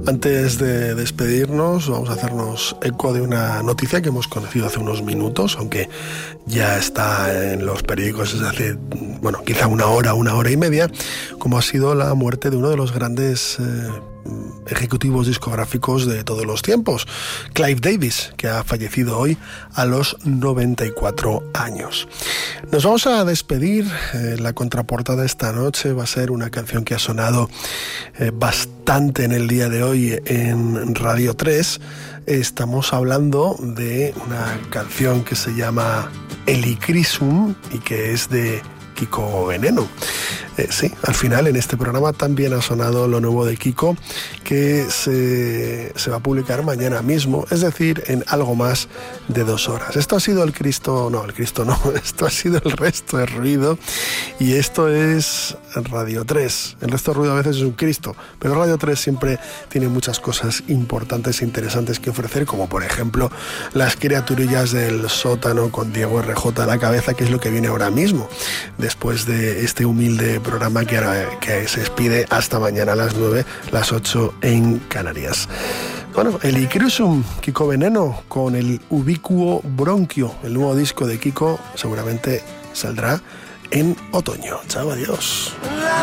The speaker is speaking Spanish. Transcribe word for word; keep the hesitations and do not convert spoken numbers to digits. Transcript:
Antes de despedirnos, vamos a hacernos eco de una noticia que hemos conocido hace unos minutos, aunque ya está en los periódicos desde hace, bueno, quizá una hora, una hora y media, como ha sido la muerte de uno de los grandes eh, ejecutivos discográficos de todos los tiempos, Clive Davis, que ha fallecido hoy a los noventa y cuatro años. Nos vamos a despedir. Eh, la contraportada esta noche va a ser una canción que ha sonado eh, bastante en el día de hoy en Radio tres. Estamos hablando de una canción que se llama Helichrysum y que es de Kiko Veneno. Eh, sí, al final en este programa también ha sonado lo nuevo de Kiko, que se, se va a publicar mañana mismo, es decir, en algo más de dos horas. Esto ha sido el Cristo, no, el Cristo no, esto ha sido el resto de ruido, y esto es Radio tres. El resto de ruido a veces es un Cristo, pero Radio tres siempre tiene muchas cosas importantes e interesantes que ofrecer, como por ejemplo las criaturillas del sótano con Diego R J a la cabeza, que es lo que viene ahora mismo, después de este humilde programa que, ahora, que se despide hasta mañana a las nueve, las ocho en Canarias. Bueno, Helichrysum, Kiko Veneno, con el ubicuo bronquio, el nuevo disco de Kiko, seguramente saldrá en otoño. Chao, adiós.